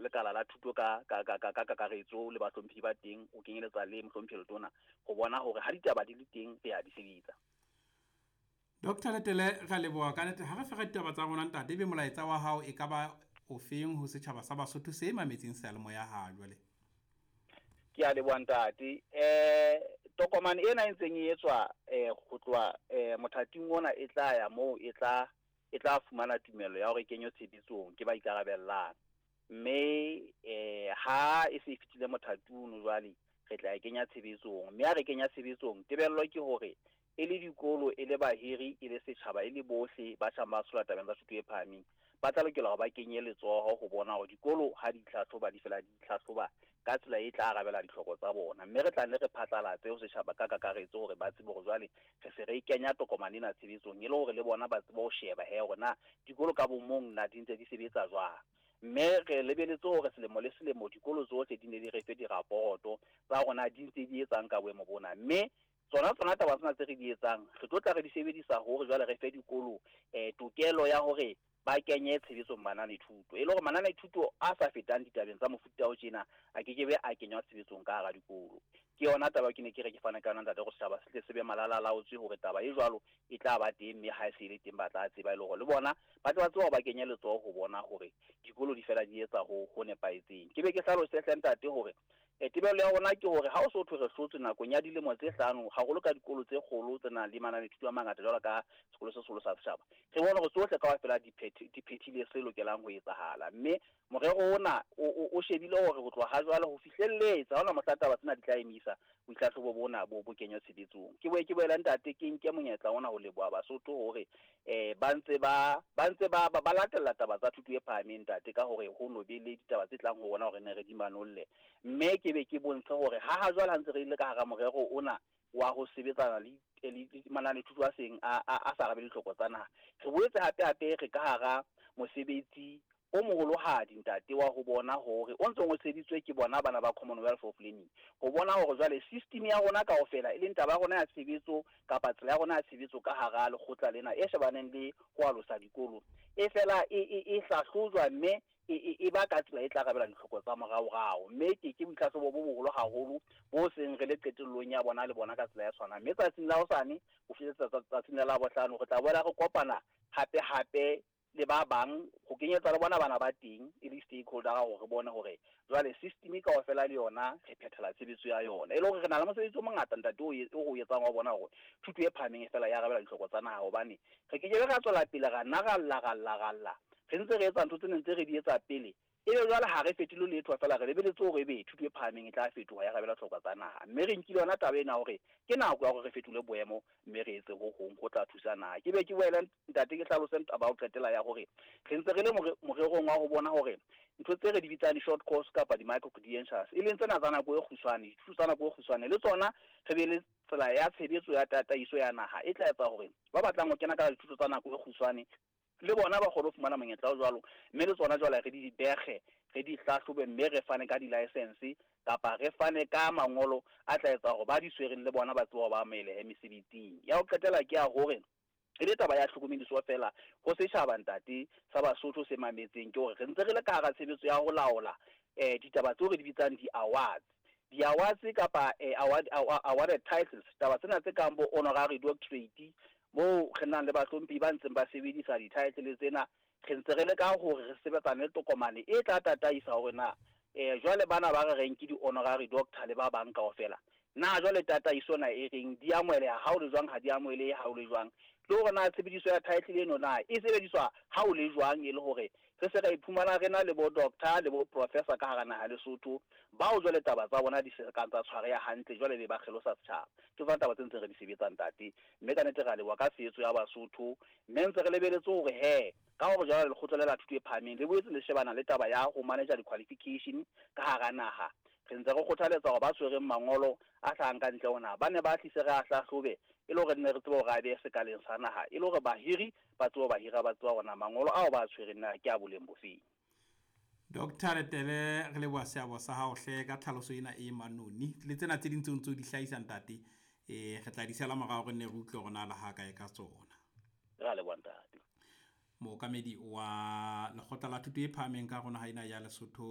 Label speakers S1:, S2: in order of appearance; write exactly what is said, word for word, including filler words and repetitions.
S1: lekala la thuto ka ka ka ka ka kakaretso le bahlomphehi ba teng o kenyeletsa le mohlomphehi letona go bona hore ha ditaba di le teng re a di sebetsa.
S2: Doctor Letele ga leboa ka nete ha re fega ditaba tsa rona ntate be molaetsa wa hao e ka ba o feng ho setjhaba sa Basotho se mametseng sealemoya ha jwale?
S1: Ke a leboa ntate. eh tokomane ena e ntseng e etswa eh go tloa eh mothating ona e tla ya mo e tla e tla fumana tumelo ya hore kenyo tshebetsong ke ba ikarabellang, mme eh ha e se fitile mothatong jwale re tla e kenya tshebetsong, mme ha re kenya tshebetsong tebello ke hore e le dikolo e le bahiri e le setjhaba e le bohle ba tshama sola tabeng tsa thuto e phahameng ba tla lokela ho ba kenye letsoho ho bona hore dikolo ha di tlhahloba di fela di tlhahloba ka tsela e tla arabela ditlhoko tsa bona, mme re tla nne re phatlalatse ho setjhaba ka kakaretso hore ba tsebe hore jwale re se re kenya tokomane ena tshebetsong e le hore le bona ba tsebe ho sheba he hore na dikolo ka bomong na di ntse di sebetsa jwang. Mme re lebeletse hore selemo le selemo dikolo tsohle di ne di re fe dirapoto tsa rona di ntse di etsang ka boemo bona, mme tsona tsona taba tsena tse re di etsang re tlo tla re di sebedisa hore jwale re fe dikolo eh tokelo ya hore ba kenye tshebetsong manane thuto e le hore manane thuto a sa fetang ditabeng tsa mofuta o tjena a ke kebe a kenywa tshebetsong ka hara dikolo. Ke yona taba ke ne ke re ke fana ka yona ntate go setjhaba se tle se be malala laotswe hore taba e jwalo e tla ba teng, mme ha e se le teng ba tla tseba e le hore le bona ba tla tseba ba kenye letsoho ho bona hore dikolo di fela di etsa ho ho nepaetseng. Ke be ke hlalosetse ntate hore e tebello ya rona ke hore ha o so thwe re hlotse nakong ya dilemo tse hlano haholo ka dikolo tse kgolo tse nang le manane thuto a mangata jwalo ka sekolo se seholo sa setjhaba, re bona hore tsohle ka fela di phethile se lokelang ho etsahala, mme morero ona o shebile hore ho tloha ha jwale ho fihlelletsa hona mohlata tsena di tla emisa boitlahlobo bona bo bo kenywa tshebetsong. Ke boe ke boela ntate ke nke monyetla ona ho leboha Basotho hore eh ba ntse ba ba ntse ba ba latella taba tsa thuto e phahameng ntate ka hore ho no be le ditaba tse tlang ho bona hore ne re di manolle, mme ke be ke bontsha hore ha ha jwale ha ntse re ile ka hara morero ona wa ho sebetsana le manane thuto a seng a a sa arabe ditlhoko tsa naha, re boetse hape hape re ka hara mosebetsi o moholohadi ntate wa ho bona hore o ntse o tsheditswe ke bona bana ba Commonwealth of Learning ho bona hore jwale system ya rona kaofela e leng taba ya rona ya tshebetso kapa tsela ya rona ya tshebetso ka hara lekgotla lena e shebaneng le ho alosa dikolo e fela e hlahlojwa, mme e ba ka tsela e tla arabela ditlhoko tsa moraorao, mme ke ke boitlhatlhobo bo boholo haholo bo seng re le qetellong ya bona le bona ka tsela ya tshwana, mme tsatsing la hosane ho fihlella tsatsing la bohlano re tla boela re kopana hape hape le ba bang go kenyetsa le bona bana ba teng e le stakeholder ga re bone hore jwale system ka ofela le yona re phethela tshebetso ya yona e le hore re na le mosebetsi o mongata ntate o o etsang wa bona hore thuto e phahameng e fela ya arabela ditlhoko tsa naha, hobane re ke ke ra tswela pele ra nna ga lla ga lla ga lla re ntse re etsa ntho tse ntse re di etsa pele e le jwale ha re fetile letho fela re lebeletse hore be thuto e phahameng e tla fetoha ya arabela ditlhoko tsa naha, mme re nkile yona taba ena hore ke nako ya hore re fetole boemo mme re etse ho hong go tla thusa naha. Ke be ke boela ntate ke hlalose taba o qetela ya hore re ntse re le morerong wa ho bona hore ntho tse re di bitsang short course kapa di micro credentials e leng tsena tsa nako e kgutshwane di thusa nako e kgutshwane le tsona re be le tsela ya tshebetso ya tataiso ya naha e tla etsa hore ba batlang ho kena ka dithuto tsa nako e kgutshwane le bona ba kgone ho fumana monyetla o jwalo, mme le tsona jwale re di dibege re di hlahlobe mme re fane ka di-license kapa re fane ka mangolo a tla etsa hore ba di swereng le bona ba tseba ba maelehe mesebetsing ya ho qetela ke ya hore e le taba ya tlhokomediso fela ho setjhaba ntate sa Basotho se mametseng ke hore re ntse re le ka hara tshebetso ya ho laola eh ditaba tseo re di bitsang di-awards di-awards kapa eh, award, awarded titles taba tsena tse kang bo honorary doctorate mo re nang le bahlomphehi ba ntseng ba sebedisa di-title tsena re ntse re le ka hore re sebetsane le tokomane e tla tataisa hore na eh jwale bana ba re reng ke di-honorary doctor le ba bang kaofela na jwale tataiso na e reng di amoheleha ha o le jwang ha di amohelehe ha o le jwang le hore na tshebediso ya title eno na e sebediswa ha o le jwang e le hore re se ra iphumana rena le bo doctor le bo professor ka hara naha Lesotho ba o jwale taba tsa bona di se ka tsa tshwareha hantle jwale be ba kgelosa setjhaba ke tsa taba tse ntse re di sebetsang ntate, mme ka nete ga le wa ka setso ya Basotho mme ntse re lebeletse hore he ka hore jwale le kgotla la thuto e phahameng le boetse le shebana le taba ya ho manage di-qualification ka hara naha re ntse re kgothaletsa hore ba tshwereng mangolo a hlahang ka ntle ona ba ne ba tlise re a hlahlobe e le hore ne re tseba hore a be sekaleng sa naha e le hore bahiri ba tseba ba hira ba tseba hona mangolo ao ba tshwereng na ke a boleng bofeng.
S2: Doctor Letele re le bua seabo sa hao hle ka tlhaloso ena e manoni le tsena tse ding tse di hlahisa ntate eh re tla di sela morao re ne re utlwe gona la ha ka e ka tsona
S1: ra le bontate
S2: mookamedi wa lekgotla la thuto e phahameng ka rona ha ina ya Lesotho